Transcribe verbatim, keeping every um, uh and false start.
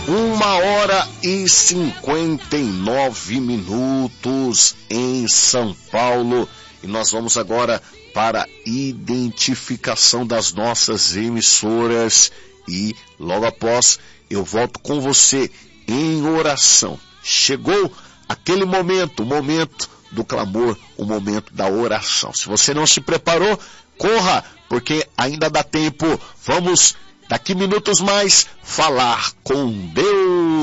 Uma hora e cinquenta e nove minutos em São Paulo. E nós vamos agora para a identificação das nossas emissoras. E logo após eu volto com você em oração. Chegou aquele momento, o momento do clamor, o momento da oração. Se você não se preparou, corra, porque ainda dá tempo. Vamos, daqui minutos mais, falar com Deus.